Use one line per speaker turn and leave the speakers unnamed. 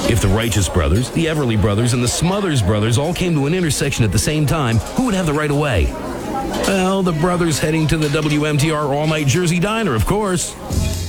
If the Righteous Brothers, the Everly Brothers, and the Smothers Brothers all came to an intersection at the same time, who would have the right of way? Well, the brothers heading to the WMTR All-Night Jersey Diner, of course.